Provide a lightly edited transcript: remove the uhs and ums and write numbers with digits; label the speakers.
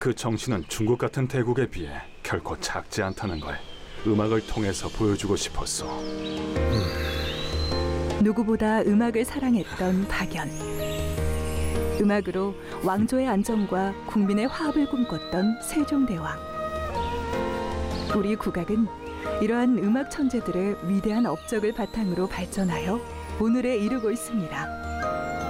Speaker 1: 그 정신은 중국 같은 대국에 비해 결코 작지 않다는 걸 음악을 통해서 보여주고 싶었어.
Speaker 2: 누구보다 음악을 사랑했던 박연. 음악으로 왕조의 안정과 국민의 화합을 꿈꿨던 세종대왕. 우리 국악은 이러한 음악 천재들의 위대한 업적을 바탕으로 발전하여 오늘에 이르고 있습니다.